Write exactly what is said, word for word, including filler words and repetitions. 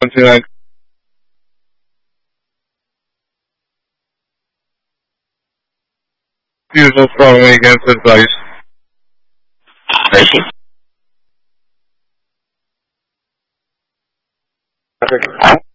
seventeen nine. Usual strongly against advice. Thank you. Traffic.